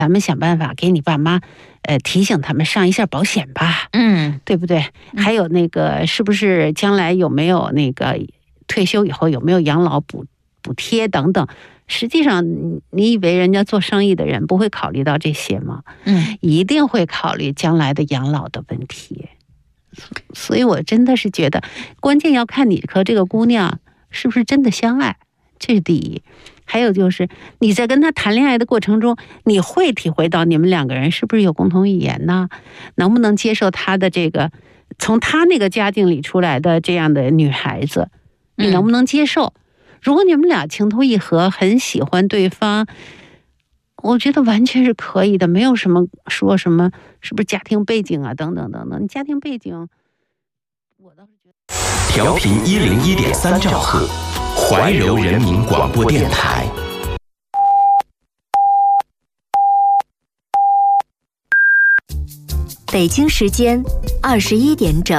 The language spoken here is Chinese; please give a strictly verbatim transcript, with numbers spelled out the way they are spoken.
咱们想办法给你爸妈，呃，提醒他们上一下保险吧， 嗯， 对不对？还有那个，是不是将来有没有那个退休以后有没有养老补补贴等等？实际上，你以为人家做生意的人不会考虑到这些吗？ 嗯， 一定会考虑将来的养老的问题。所以我真的是觉得，关键要看你和这个姑娘是不是真的相爱，这是第一。还有就是你在跟他谈恋爱的过程中，你会体会到你们两个人是不是有共同语言呢？能不能接受他的这个从他那个家境里出来的这样的女孩子，你能不能接受？如果你们俩情投意合，很喜欢对方，我觉得完全是可以的，没有什么说什么是不是家庭背景啊等等等等。你家庭背景，我倒是觉得调频一零一点三兆赫，怀柔人民广播电台。 北京时间二十一点整。